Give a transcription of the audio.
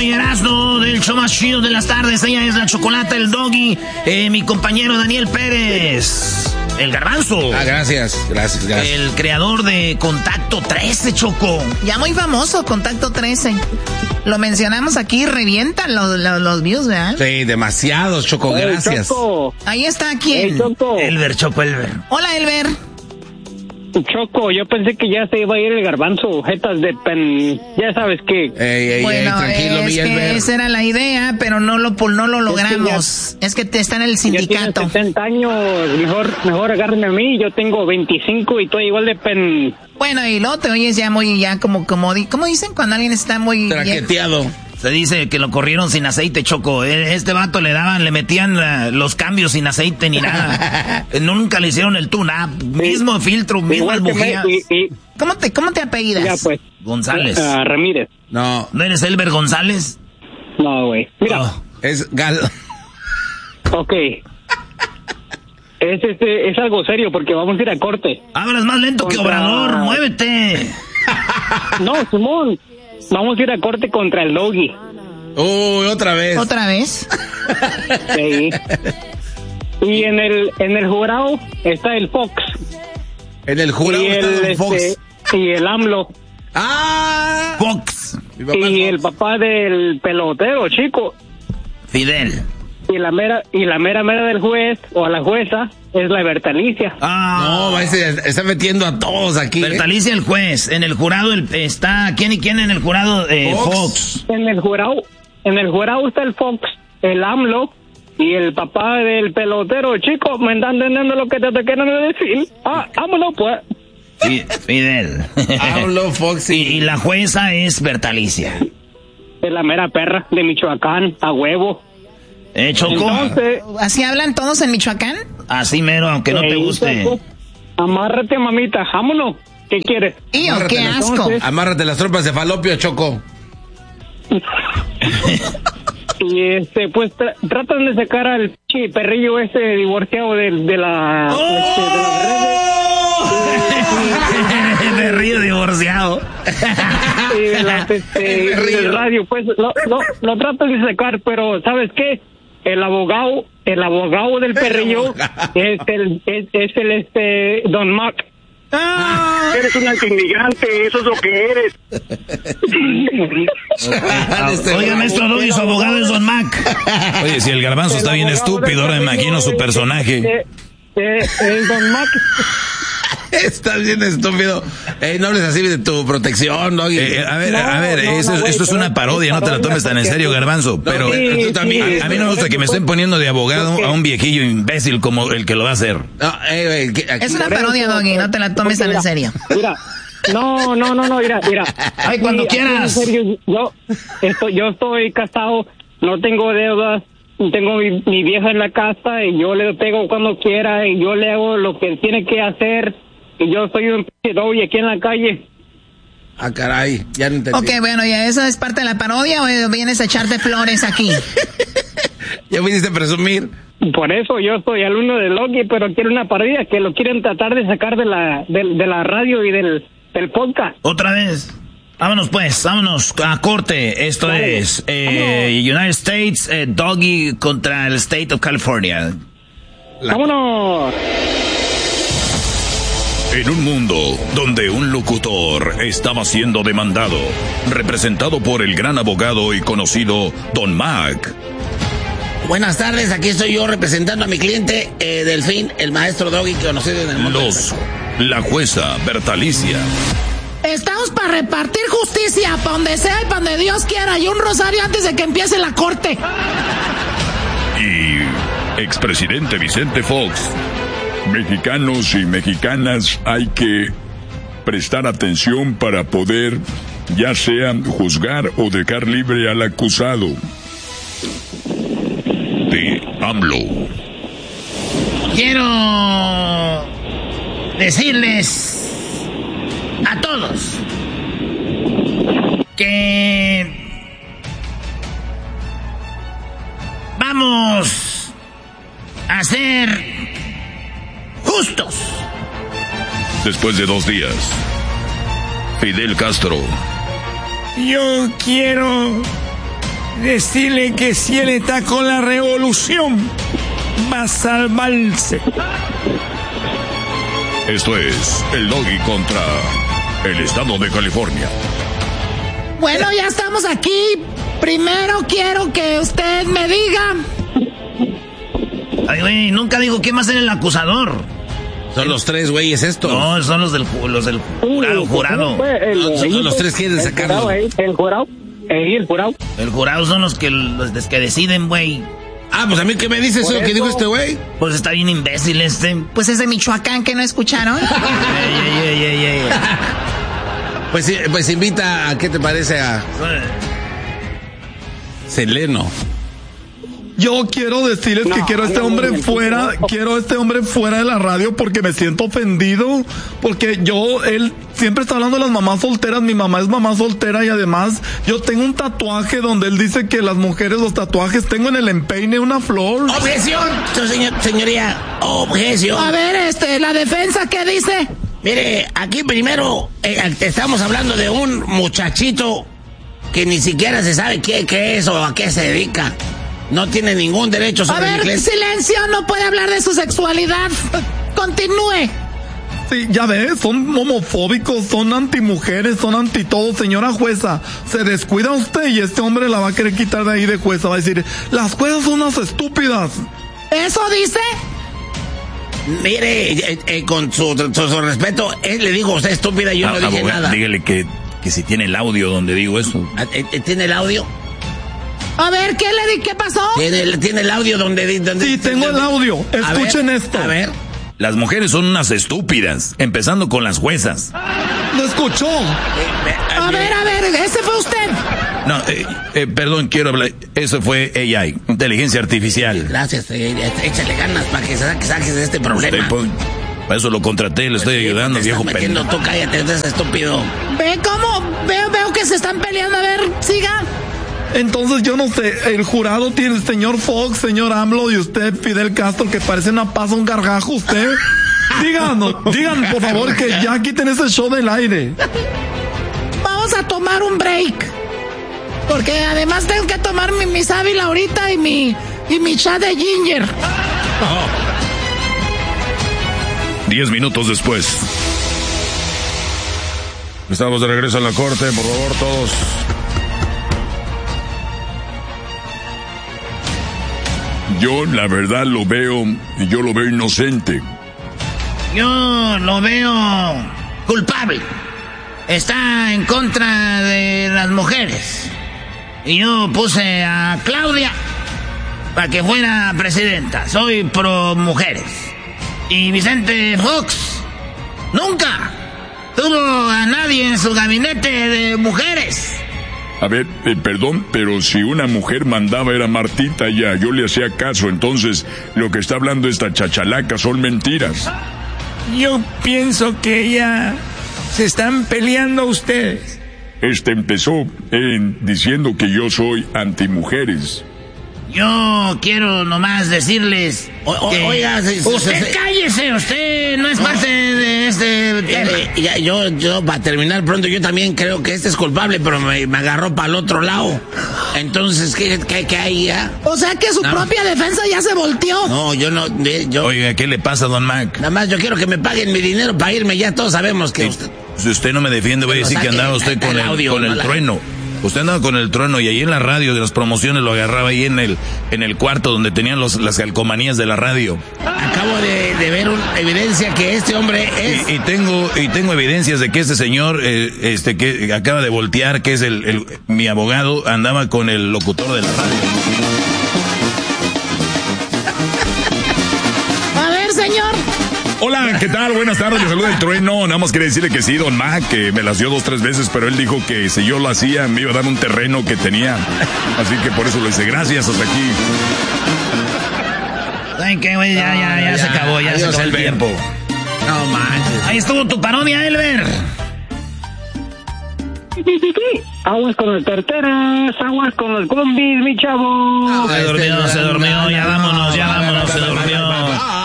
y Erasmo del show más chido de las tardes. Ella es la Chocolata, el Doggy, mi compañero Daniel Pérez, el Garbanzo. Gracias. El creador de Contacto 13, Choco. Ya muy famoso, Contacto 13. Lo mencionamos aquí, revientan los views, ¿verdad? Sí, demasiados, Choco, gracias. Choco. Ahí está, ¿quién? Choco. Elber, Choco, Elber. Hola, Elber. Choco, yo pensé que ya se iba a ir el Garbanzo, jetas de pen, ya sabes qué. Bueno, tranquilo, es que esa era la idea, pero no lo logramos. Es que está en el sindicato. Ya tiene 70 años, mejor agárrenme a mí, yo tengo 25 y estoy igual de pen. Bueno, y luego te oyes ya muy, ¿cómo dicen cuando alguien está muy traqueteado? Se dice que lo corrieron sin aceite, Choco. Este vato le metían los cambios sin aceite ni nada. Nunca le hicieron el tune-up. Mismo filtro, mismas bujías. ¿Cómo te apellidas? Ya, pues. González. Ramírez. No. ¿No eres Elber González? No, güey. Mira. Oh. Es Gal. Ok. Es algo serio porque vamos a ir a corte. Hablas más lento que Obrador, muévete. No, Simón. Vamos a ir a corte contra el Doggy. Uy, otra vez. ¿Otra vez? Sí. Y en el jurado está el Fox. En el jurado está el Fox. Y el AMLO. ¡Ah! Fox. Y el papá del pelotero, chico. Fidel. Y la mera del juez o la jueza es la Bertalicia. No, está metiendo a todos aquí. Bertalicia el juez. En el jurado está ¿quién y quién en el jurado? Fox. En el jurado está el Fox, el AMLO y el papá del pelotero, chico. ¿Me están entendiendo lo que te quieren decir? AMLO, pues. Sí, Fidel. AMLO, Fox y la jueza es Bertalicia. Es la mera perra de Michoacán, a huevo. Choco. Entonces, ¿así hablan todos en Michoacán? Así mero, aunque no te guste. Choco, amárrate, mamita, vámonos. ¿Qué quieres? ¡Qué asco! Entonces, amárrate las trompas de falopio, Choco. Y pues tratan de sacar al perrillo ese divorciado de las redes. Perrillo divorciado. Y de del radio, pues lo tratan de sacar, pero ¿sabes qué? El abogado del perrillo es el Don Mac. Eres un antiinmigrante, eso es lo que eres. Oiga, maestro Doggy, su abogado es Don Mac. Oye, si el Garbanzo está bien estúpido, ahora me imagino su personaje. El Don Mac. Estás bien estúpido. No hables así de tu protección, Doggy. A ver, esto es una parodia, no te la tomes tan en serio, Garbanzo. Pero tú también. A mí no me gusta que me estén poniendo de abogado a un viejillo imbécil como el que lo va a hacer. Es una parodia, Doggy, no te la tomes tan en serio. Mira. No, mira. Ay, cuando quieras. En serio, yo estoy casado, no tengo deudas. Tengo mi vieja en la casa y yo le pego cuando quiera y yo le hago lo que tiene que hacer y yo soy un Doggy aquí en la calle. Caray, ya no entendí. Ok, bueno, ¿ya eso es parte de la parodia o vienes a echarte flores aquí? Ya viniste a presumir. Por eso yo soy alumno de Doggy, pero quiero una parodia que lo quieren tratar de sacar de la radio y del podcast. Otra vez. Vámonos pues, vámonos a corte. Esto vale. Es United States, Doggy contra el State of California. ¡Vámonos! En un mundo donde un locutor estaba siendo demandado, representado por el gran abogado y conocido Don Mac. Buenas tardes, aquí estoy yo representando a mi cliente, Delfín, el maestro Doggy conocido en el mundo. La jueza Bertalicia. Estamos para repartir justicia, para donde sea y para donde Dios quiera, y un rosario antes de que empiece la corte. Y expresidente Vicente Fox. Mexicanos y mexicanas, hay que prestar atención para poder, ya sea juzgar o dejar libre al acusado. De AMLO. Quiero decirles a todos que vamos a ser justos. Después de 2 días, Fidel Castro. Yo quiero decirle que si él está con la revolución, va a salvarse. Esto es el Doggy contra el estado de California. Bueno, ya estamos aquí. Primero quiero que usted me diga. Ay, güey, nunca digo quién va a ser el acusador. Son los tres güeyes estos. No, son los del jurado. Son los tres que quieren sacarlo. El jurado. El jurado son los que deciden, güey. Ah, pues a mí, ¿qué me dice eso que dijo este güey? Pues está bien imbécil este. Pues es de Michoacán, que no escucharon. Pues invita a, ¿qué te parece? A Seleno. Yo quiero decirles que quiero a este hombre fuera de la radio porque me siento ofendido, porque él siempre está hablando de las mamás solteras, mi mamá es mamá soltera y además yo tengo un tatuaje donde él dice que las mujeres, los tatuajes, tengo en el empeine una flor. ¡Objeción! Señoría, objeción. A ver, la defensa, ¿qué dice? Mire, aquí primero estamos hablando de un muchachito que ni siquiera se sabe qué es o a qué se dedica. No tiene ningún derecho sobre el inglés. Silencio, no puede hablar de su sexualidad. Continúe. Sí, ya ves, son homofóbicos, son antimujeres, son anti todo. Señora jueza, se descuida usted y este hombre la va a querer quitar de ahí de jueza. Va a decir, las juezas son unas estúpidas. ¿Eso dice? Mire, con su respeto, él le dijo a usted estúpida y yo no dije nada. Dígale que si tiene el audio donde digo eso. ¿Tiene el audio? A ver, ¿qué pasó? ¿Tiene el audio donde sí, tengo el audio. Escuchen esto. A ver. Las mujeres son unas estúpidas, empezando con las juezas. ¿Lo escuchó? A ver, ¿ese fue usted? No, perdón, quiero hablar. Eso fue AI, inteligencia artificial. Gracias, échale ganas para que saques de este problema. Para eso lo contraté, le estoy ayudando, viejo pendejo. Tú cállate, eres estúpido. Ve cómo, veo que se están peleando, a ver, siga. Entonces yo no sé, el jurado tiene el señor Fox, señor AMLO y usted, Fidel Castro, que parece una pasa, un gargajo, usted. Digan, por favor, que ya quiten ese show del aire. Vamos a tomar un break. Porque además tengo que tomar mi sábila ahorita y mi chá de ginger. 10 minutos después. Estamos de regreso en la corte, por favor, todos. Yo, la verdad, lo veo inocente. Yo lo veo culpable. Está en contra de las mujeres. Y yo puse a Claudia para que fuera presidenta. Soy pro mujeres. Y Vicente Fox nunca tuvo a nadie en su gabinete de mujeres. A ver, perdón, pero si una mujer mandaba era Martita ya, yo le hacía caso, entonces lo que está hablando esta chachalaca son mentiras. Yo pienso que ya se están peleando ustedes. Empezó diciendo que yo soy antimujeres. Yo quiero nomás decirles que oiga, usted cállese, usted no es parte de este tema. Yo para terminar pronto, yo también creo que este es culpable, pero me agarró para el otro lado. Entonces, ¿qué hay ya? O sea que su propia defensa ya se volteó. No, yo no. Oiga, ¿qué le pasa, don Mac? Nada más yo quiero que me paguen mi dinero para irme, ya todos sabemos que usted... Si usted no me defiende, voy a decir que andaba usted con el trueno. Usted andaba con el trueno y ahí en la radio de las promociones lo agarraba ahí en el cuarto donde tenían las calcomanías de la radio. Acabo de ver una evidencia que este hombre es... Y tengo evidencias de que este señor, que acaba de voltear, que es mi abogado, andaba con el locutor de la radio. A ver, señor. Hola, ¿qué tal? Buenas tardes, le saluda el trueno. Nada más quería decirle que sí, don Mac, que me las dio 2 o 3 veces, pero él dijo que si yo lo hacía me iba a dar un terreno que tenía. Así que por eso lo hice. Gracias, hasta aquí. ¿Saben qué, güey? Ya se acabó, ya se acabó el tiempo. No manches. Ahí estuvo tu parodia, Elber. Aguas con las carteras, aguas con los combis, mi chavo. Se durmió, ya vámonos, se durmió.